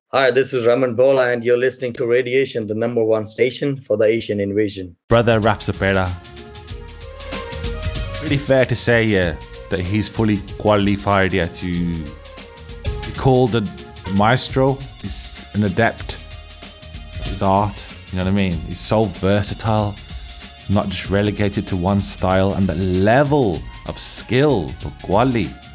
Hi, this is Raman Bola, and you're listening to Radiation, the number one station for the Asian invasion. Brother Rafsapera. Pretty fair to say, yeah, that he's fully qualified, yeah, to be called a maestro. He's an adept at his art, you know what I mean? He's so versatile, not just relegated to one style, and the level of skill for Gwali